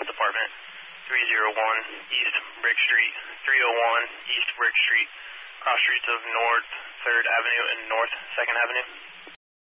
Health Department, 301 East Brick Street, 301 East Brick Street, cross streets of North 3rd Avenue and North 2nd Avenue.